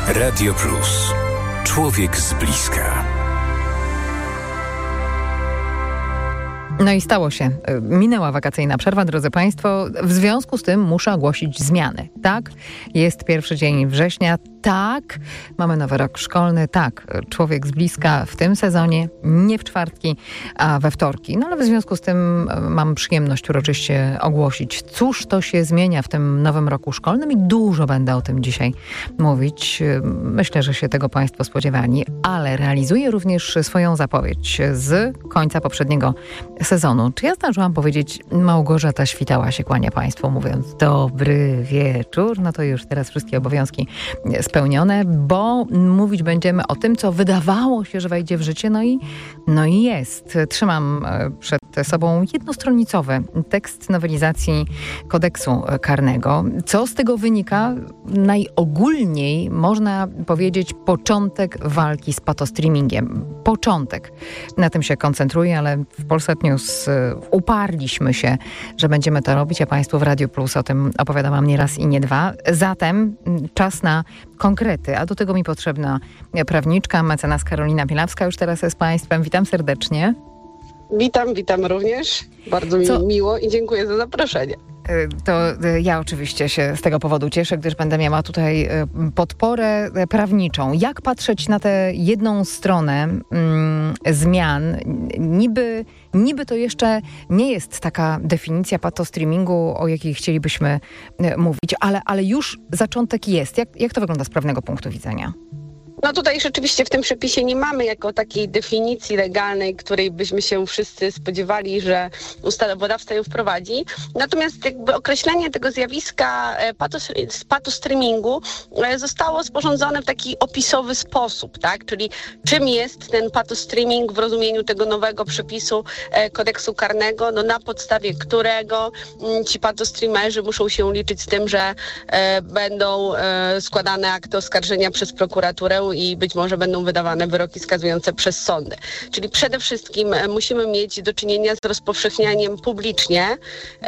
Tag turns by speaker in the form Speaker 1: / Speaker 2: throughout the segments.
Speaker 1: Radio Plus. Człowiek z bliska.
Speaker 2: No i stało się. Minęła wakacyjna przerwa, drodzy Państwo. W związku z tym muszę ogłosić zmiany. Tak, jest pierwszy dzień września. Tak, mamy nowy rok szkolny. Tak, człowiek z bliska w tym sezonie, nie w czwartki, a we wtorki. No ale w związku z tym mam przyjemność uroczyście ogłosić, cóż to się zmienia w tym nowym roku szkolnym i dużo będę o tym dzisiaj mówić. Myślę, że się tego Państwo spodziewali, ale realizuję również swoją zapowiedź z końca poprzedniego sezonu. Czy ja zdążyłam powiedzieć, Małgorzata Świtała się kłania Państwu, mówiąc dobry wieczór? No to już teraz wszystkie obowiązki spełnione, bo mówić będziemy o tym, co wydawało się, że wejdzie w życie, no i jest. Trzymam przed sobą jednostronicowy tekst nowelizacji kodeksu karnego. Co z tego wynika? Najogólniej można powiedzieć początek walki z patostreamingiem. Początek. Na tym się koncentruję, ale w Polsat News uparliśmy się, że będziemy to robić, a Państwu w Radio Plus o tym opowiadałam nie raz i nie dwa. Zatem czas na konkrety, a do tego mi potrzebna prawniczka, mecenas Karolina Pilawska już teraz jest z Państwem. Witam serdecznie.
Speaker 3: Witam również. Bardzo mi miło i dziękuję za zaproszenie.
Speaker 2: To ja oczywiście się z tego powodu cieszę, gdyż będę miała tutaj podporę prawniczą. Jak patrzeć na tę jedną stronę zmian? Niby to jeszcze nie jest taka definicja patostreamingu, o jakiej chcielibyśmy mówić, ale już zaczątek jest. Jak to wygląda z prawnego punktu widzenia?
Speaker 3: No tutaj rzeczywiście w tym przepisie nie mamy jako takiej definicji legalnej, której byśmy się wszyscy spodziewali, że ustawodawca ją wprowadzi. Natomiast jakby określenie tego zjawiska patostreamingu zostało sporządzone w taki opisowy sposób, tak? Czyli czym jest ten patostreaming w rozumieniu tego nowego przepisu kodeksu karnego, no na podstawie którego ci patostreamerzy muszą się liczyć z tym, że będą składane akty oskarżenia przez prokuraturę i być może będą wydawane wyroki skazujące przez sądy. Czyli przede wszystkim musimy mieć do czynienia z rozpowszechnianiem publicznie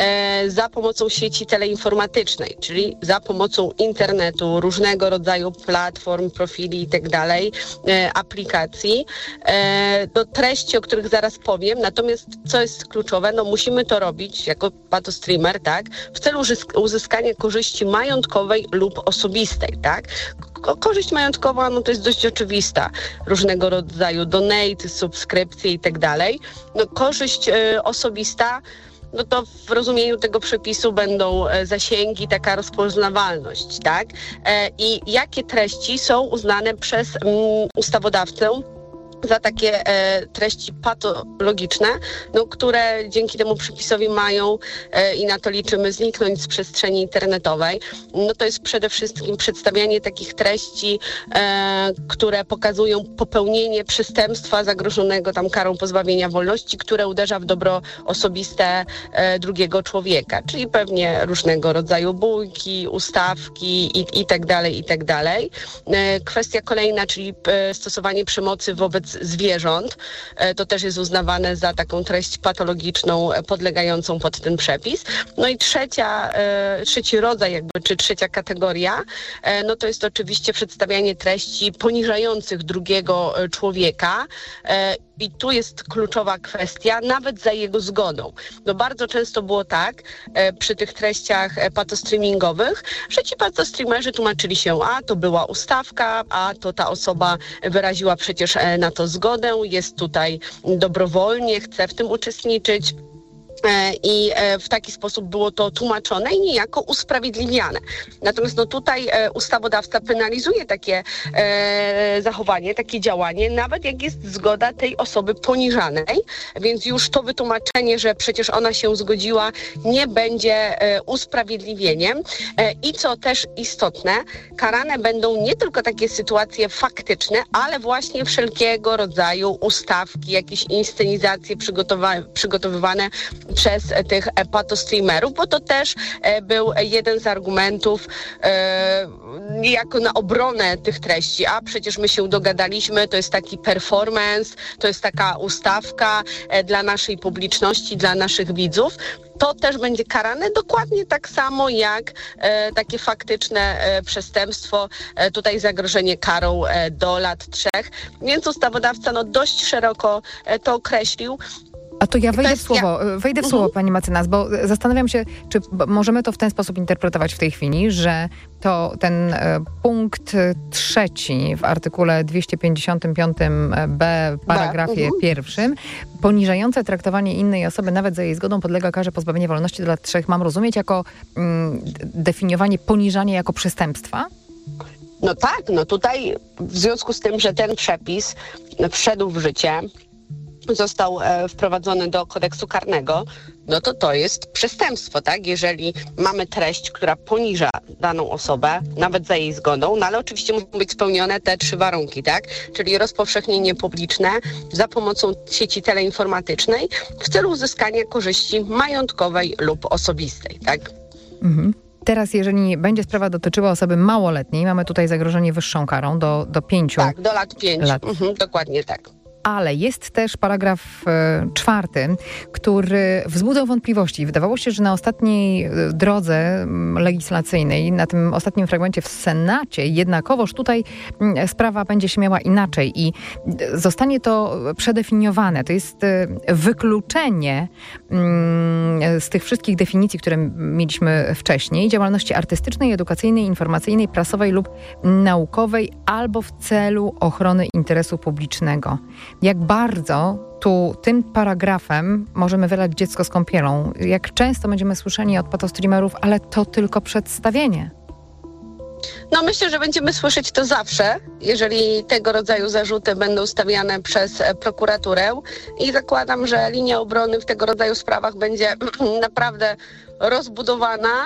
Speaker 3: za pomocą sieci teleinformatycznej, czyli za pomocą internetu, różnego rodzaju platform, profili itd., aplikacji, do treści, o których zaraz powiem. Natomiast co jest kluczowe, no musimy to robić jako patostreamer, tak, w celu uzyskania korzyści majątkowej lub osobistej, tak. Korzyść majątkowa, no to jest dość oczywista. Różnego rodzaju donate, subskrypcje i tak dalej. No korzyść osobista, no to w rozumieniu tego przepisu będą zasięgi, taka rozpoznawalność, tak? I jakie treści są uznane przez ustawodawcę za takie treści patologiczne, no, które dzięki temu przepisowi mają i na to liczymy zniknąć z przestrzeni internetowej. No to jest przede wszystkim przedstawianie takich treści, które pokazują popełnienie przestępstwa zagrożonego tam karą pozbawienia wolności, które uderza w dobro osobiste drugiego człowieka, czyli pewnie różnego rodzaju bójki, ustawki i tak dalej. Kwestia kolejna, czyli stosowanie przemocy wobec zwierząt. To też jest uznawane za taką treść patologiczną podlegającą pod ten przepis. No i trzeci rodzaj jakby, czy trzecia kategoria, no to jest oczywiście przedstawianie treści poniżających drugiego człowieka. I tu jest kluczowa kwestia, nawet za jego zgodą. No bardzo często było tak przy tych treściach patostreamingowych, że ci patostreamerzy tłumaczyli się, a to była ustawka, a to ta osoba wyraziła przecież na to zgodę, jest tutaj dobrowolnie, chce w tym uczestniczyć. I w taki sposób było to tłumaczone i niejako usprawiedliwiane. Natomiast no tutaj ustawodawca penalizuje takie zachowanie, takie działanie, nawet jak jest zgoda tej osoby poniżanej, więc już to wytłumaczenie, że przecież ona się zgodziła, nie będzie usprawiedliwieniem. I co też istotne, karane będą nie tylko takie sytuacje faktyczne, ale właśnie wszelkiego rodzaju ustawki, jakieś inscenizacje przygotowywane przez tych patostreamerów, bo to też był jeden z argumentów niejako na obronę tych treści, a przecież my się dogadaliśmy, to jest taki performance, to jest taka ustawka dla naszej publiczności, dla naszych widzów, to też będzie karane dokładnie tak samo jak takie faktyczne przestępstwo, tutaj zagrożenie karą do lat 3. Więc ustawodawca dość szeroko to określił.
Speaker 2: A to ja wejdę w słowo, pani mecenas, bo zastanawiam się, czy możemy to w ten sposób interpretować w tej chwili, że to ten punkt 3 w artykule 255b paragrafie 1, poniżające traktowanie innej osoby nawet za jej zgodą podlega karze pozbawienia wolności do lat 3, mam rozumieć jako definiowanie poniżania jako przestępstwa?
Speaker 3: No tak, tutaj w związku z tym, że ten przepis wszedł w życie, został wprowadzony do kodeksu karnego, to jest przestępstwo, tak? Jeżeli mamy treść, która poniża daną osobę, nawet za jej zgodą, ale oczywiście muszą być spełnione te 3 warunki, tak? Czyli rozpowszechnienie publiczne za pomocą sieci teleinformatycznej w celu uzyskania korzyści majątkowej lub osobistej, tak?
Speaker 2: Mhm. Teraz, jeżeli będzie sprawa dotyczyła osoby małoletniej, mamy tutaj zagrożenie wyższą karą do 5 lat.
Speaker 3: Tak, do lat 5. Dokładnie tak.
Speaker 2: Ale jest też paragraf 4, który wzbudzał wątpliwości. Wydawało się, że na ostatniej drodze legislacyjnej, na tym ostatnim fragmencie w Senacie, jednakowoż tutaj sprawa będzie się miała inaczej i zostanie to przedefiniowane. To jest wykluczenie z tych wszystkich definicji, które mieliśmy wcześniej, działalności artystycznej, edukacyjnej, informacyjnej, prasowej lub naukowej albo w celu ochrony interesu publicznego. Jak bardzo tu tym paragrafem możemy wylać dziecko z kąpielą? Jak często będziemy słyszeli od patostreamerów, ale to tylko przedstawienie.
Speaker 3: Myślę, że będziemy słyszeć to zawsze, jeżeli tego rodzaju zarzuty będą stawiane przez prokuraturę i zakładam, że linia obrony w tego rodzaju sprawach będzie naprawdę rozbudowana.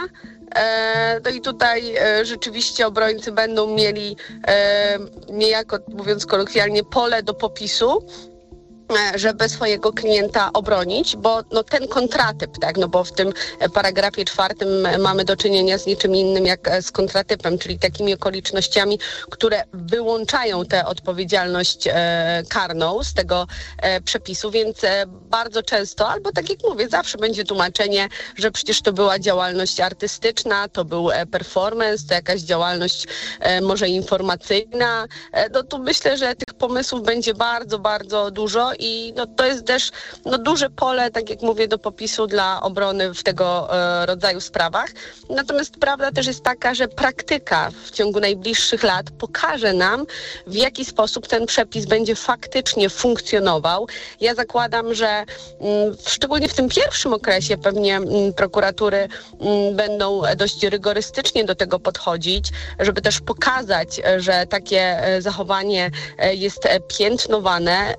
Speaker 3: I tutaj rzeczywiście obrońcy będą mieli niejako, mówiąc kolokwialnie, pole do popisu, żeby swojego klienta obronić, bo ten kontratyp, tak, bo w tym paragrafie 4 mamy do czynienia z niczym innym jak z kontratypem, czyli takimi okolicznościami, które wyłączają tę odpowiedzialność karną z tego przepisu, więc bardzo często, albo tak jak mówię, zawsze będzie tłumaczenie, że przecież to była działalność artystyczna, to był performance, to jakaś działalność może informacyjna. Tu myślę, że tych pomysłów będzie bardzo, bardzo dużo i to jest też duże pole, tak jak mówię, do popisu dla obrony w tego rodzaju sprawach. Natomiast prawda też jest taka, że praktyka w ciągu najbliższych lat pokaże nam, w jaki sposób ten przepis będzie faktycznie funkcjonował. Ja zakładam, że szczególnie w tym pierwszym okresie pewnie prokuratury będą dość rygorystycznie do tego podchodzić, żeby też pokazać, że takie zachowanie jest piętnowane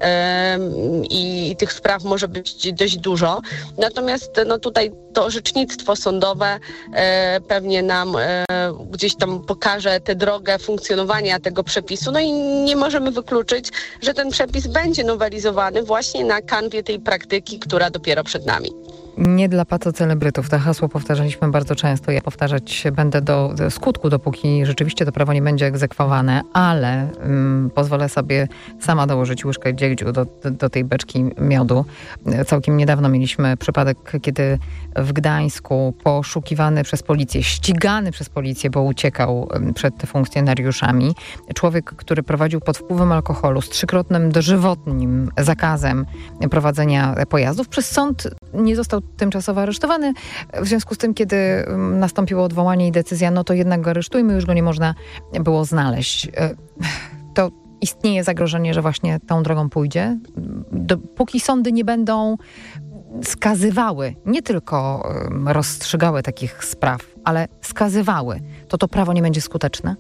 Speaker 3: i tych spraw może być dość dużo. Natomiast tutaj to orzecznictwo sądowe pewnie nam gdzieś tam pokaże tę drogę funkcjonowania tego przepisu. I nie możemy wykluczyć, że ten przepis będzie nowelizowany właśnie na kanwie tej praktyki, która dopiero przed nami.
Speaker 2: Nie dla patocelebrytów. To hasło powtarzaliśmy bardzo często. Ja powtarzać będę do skutku, dopóki rzeczywiście to prawo nie będzie egzekwowane, ale pozwolę sobie sama dołożyć łyżkę dziegciu do tej beczki miodu. Całkiem niedawno mieliśmy przypadek, kiedy w Gdańsku poszukiwany przez policję, ścigany przez policję, bo uciekał przed funkcjonariuszami, człowiek, który prowadził pod wpływem alkoholu z 3-krotnym dożywotnim zakazem prowadzenia pojazdów, przez sąd nie został tymczasowo aresztowany. W związku z tym, kiedy nastąpiło odwołanie i decyzja, to jednak go aresztujmy, już go nie można było znaleźć. To istnieje zagrożenie, że właśnie tą drogą pójdzie. Dopóki sądy nie będą skazywały, nie tylko rozstrzygały takich spraw, ale skazywały, to prawo nie będzie skuteczne?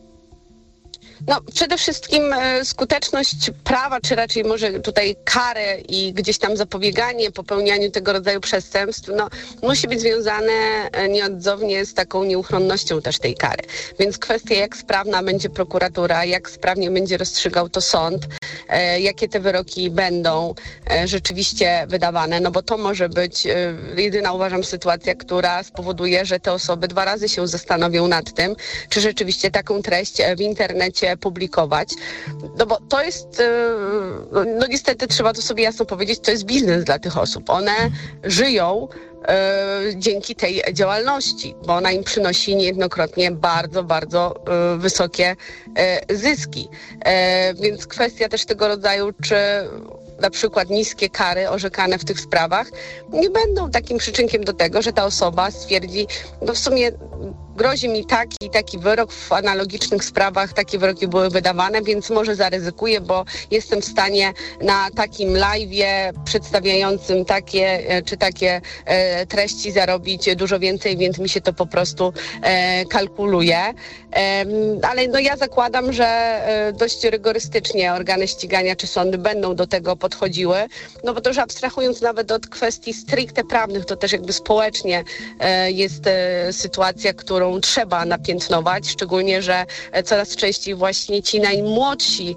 Speaker 3: Przede wszystkim skuteczność prawa, czy raczej może tutaj kary i gdzieś tam zapobieganie popełnianiu tego rodzaju przestępstw, musi być związane nieodzownie z taką nieuchronnością też tej kary. Więc kwestia, jak sprawna będzie prokuratura, jak sprawnie będzie rozstrzygał to sąd, jakie te wyroki będą rzeczywiście wydawane, no bo to może być jedyna, uważam, sytuacja, która spowoduje, że te osoby 2 razy się zastanowią nad tym, czy rzeczywiście taką treść w internecie publikować. No bo to jest, no niestety trzeba to sobie jasno powiedzieć, to jest biznes dla tych osób. One żyją dzięki tej działalności, bo ona im przynosi niejednokrotnie bardzo, bardzo wysokie zyski. Więc kwestia też tego rodzaju, czy na przykład niskie kary orzekane w tych sprawach nie będą takim przyczynkiem do tego, że ta osoba stwierdzi, no w sumie grozi mi taki wyrok, w analogicznych sprawach takie wyroki były wydawane, więc może zaryzykuję, bo jestem w stanie na takim live'ie przedstawiającym takie treści zarobić dużo więcej, więc mi się to po prostu kalkuluje. Ale no ja zakładam, że dość rygorystycznie organy ścigania czy sądy będą do tego podchodziły, no bo to już abstrahując nawet od kwestii stricte prawnych, to też jakby społecznie jest sytuacja, którą trzeba napiętnować, szczególnie, że coraz częściej właśnie ci najmłodsi,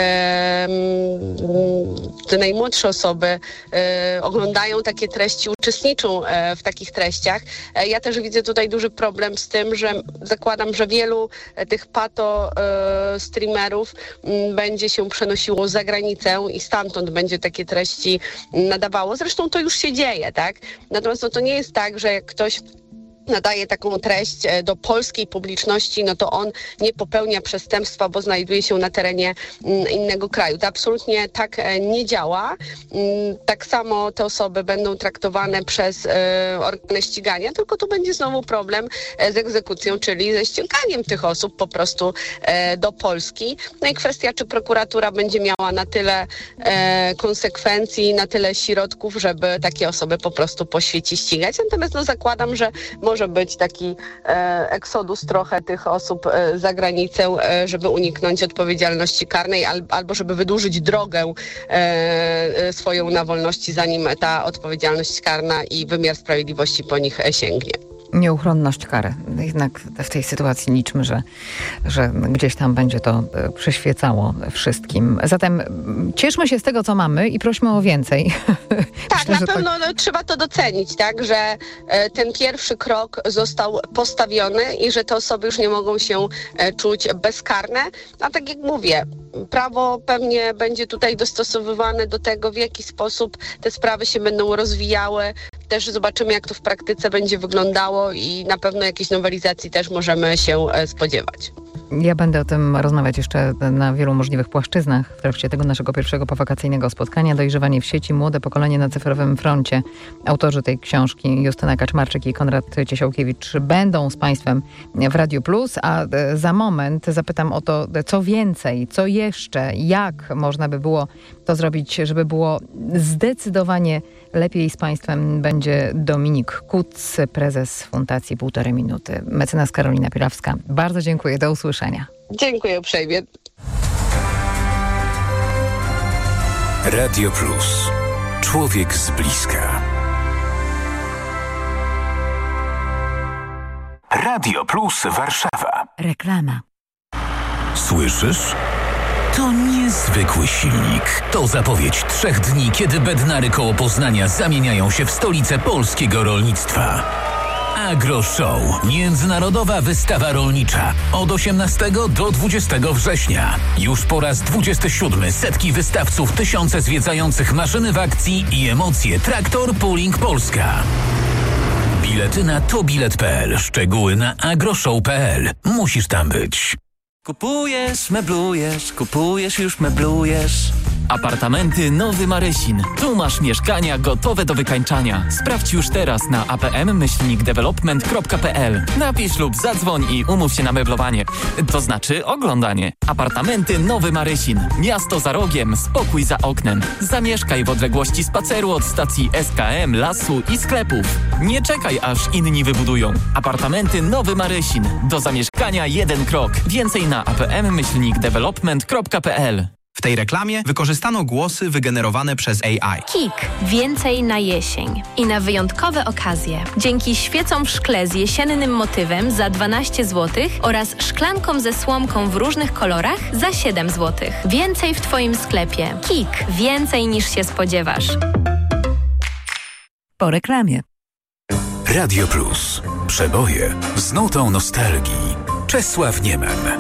Speaker 3: te najmłodsze osoby oglądają takie treści, uczestniczą w takich treściach. Ja też widzę tutaj duży problem z tym, że zakładam, że wielu tych streamerów będzie się przenosiło za granicę i stamtąd będzie takie treści nadawało. Zresztą to już się dzieje, tak? Natomiast no, to nie jest tak, że jak ktoś nadaje taką treść do polskiej publiczności, no to on nie popełnia przestępstwa, bo znajduje się na terenie innego kraju. To absolutnie tak nie działa. Tak samo te osoby będą traktowane przez organy ścigania, tylko tu będzie znowu problem z egzekucją, czyli ze ściąganiem tych osób po prostu do Polski. No i kwestia, czy prokuratura będzie miała na tyle konsekwencji, na tyle środków, żeby takie osoby po prostu po świecie ścigać. Natomiast no zakładam, że może być taki eksodus trochę tych osób za granicę, żeby uniknąć odpowiedzialności karnej albo żeby wydłużyć drogę swoją na wolności, zanim ta odpowiedzialność karna i wymiar sprawiedliwości po nich sięgnie.
Speaker 2: Nieuchronność kary. Jednak w tej sytuacji liczmy, że gdzieś tam będzie to przyświecało wszystkim. Zatem cieszmy się z tego, co mamy i prośmy o więcej.
Speaker 3: Tak, myślę, na pewno trzeba to docenić, tak, że ten pierwszy krok został postawiony i że te osoby już nie mogą się czuć bezkarne. A tak jak mówię, prawo pewnie będzie tutaj dostosowywane do tego, w jaki sposób te sprawy się będą rozwijały. Też zobaczymy, jak to w praktyce będzie wyglądało i na pewno jakiejś nowelizacji też możemy się spodziewać.
Speaker 2: Ja będę o tym rozmawiać jeszcze na wielu możliwych płaszczyznach w trakcie tego naszego pierwszego powakacyjnego spotkania. Dojrzewanie w sieci, młode pokolenie na cyfrowym froncie. Autorzy tej książki, Justyna Kaczmarczyk i Konrad Ciesiałkiewicz, będą z Państwem w Radiu Plus, a za moment zapytam o to, co więcej, co jeszcze, jak można by było to zrobić, żeby było zdecydowanie lepiej. Z Państwem będzie Dominik Kuc, prezes Fundacji 1,5 Minuty. Mecenas Karolina Pirawska. Bardzo dziękuję. Do usłyszenia.
Speaker 3: Dziękuję uprzejmie.
Speaker 1: Radio Plus. Człowiek z bliska. Radio Plus Warszawa.
Speaker 2: Reklama.
Speaker 1: Słyszysz? To niezwykły silnik. To zapowiedź 3 dni, kiedy Bednary koło Poznania zamieniają się w stolicę polskiego rolnictwa. AgroShow. Międzynarodowa wystawa rolnicza. Od 18 do 20 września. Już po raz 27 setki wystawców, tysiące zwiedzających maszyny w akcji i emocje. Traktor Pooling Polska. Bilety na tobilet.pl. Szczegóły na agroshow.pl. Musisz tam być.
Speaker 4: Kupujesz, meblujesz, kupujesz, już meblujesz. Apartamenty Nowy Marysin. Tu masz mieszkania gotowe do wykańczania. Sprawdź już teraz na apm-development.pl. Napisz lub zadzwoń i umów się na meblowanie. To znaczy oglądanie. Apartamenty Nowy Marysin. Miasto za rogiem, spokój za oknem. Zamieszkaj w odległości spaceru od stacji SKM, lasu i sklepów. Nie czekaj, aż inni wybudują. Apartamenty Nowy Marysin. Do zamieszkania jeden krok. Więcej na apm-development.pl.
Speaker 5: tej reklamie wykorzystano głosy wygenerowane przez AI.
Speaker 6: KIK. Więcej na jesień. I na wyjątkowe okazje. Dzięki świecom w szkle z jesiennym motywem za 12 zł oraz szklankom ze słomką w różnych kolorach za 7 zł. Więcej w Twoim sklepie. KIK. Więcej niż się spodziewasz.
Speaker 2: Po reklamie.
Speaker 1: Radio Plus. Przeboje z nutą nostalgii. Czesław Niemen.